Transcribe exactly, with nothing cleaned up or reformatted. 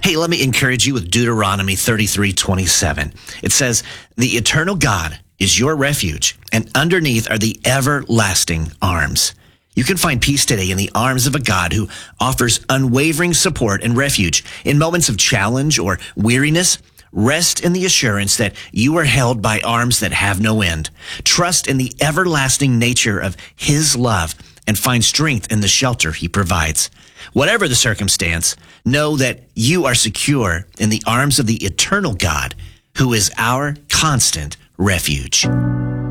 Hey, let me encourage you with Deuteronomy thirty-three twenty-seven. It says, "The eternal God is your refuge, and underneath are the everlasting arms." You can find peace today in the arms of a God who offers unwavering support and refuge. In moments of challenge or weariness, rest in the assurance that you are held by arms that have no end. Trust in the everlasting nature of His love and find strength in the shelter He provides. Whatever the circumstance, know that you are secure in the arms of the eternal God, who is our constant refuge.